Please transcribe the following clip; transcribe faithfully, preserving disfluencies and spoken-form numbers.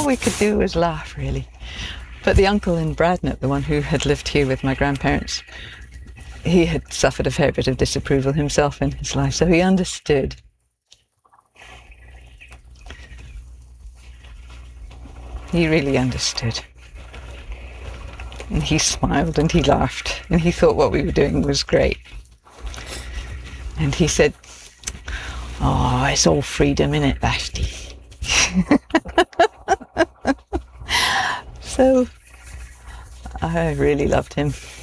we could do was laugh, really. But the uncle in Bradnett, the one who had lived here with my grandparents, he had suffered a fair bit of disapproval himself in his life, so he understood. He really understood. And he smiled and he laughed and he thought what we were doing was great. And he said, "Oh, it's all freedom, innit, Vashti?" So I really loved him.